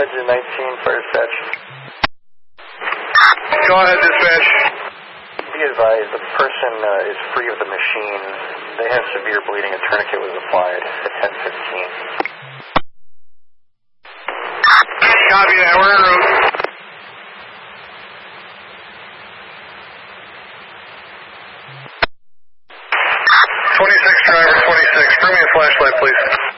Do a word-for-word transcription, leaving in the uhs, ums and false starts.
engine nineteen, fire dispatch. Go ahead, dispatch. Be advised, the person uh, is free of the machine. They have severe bleeding. A tourniquet was applied at ten fifteen. Copy that. We're en route. twenty-six driver, twenty-six. Bring me a flashlight, please.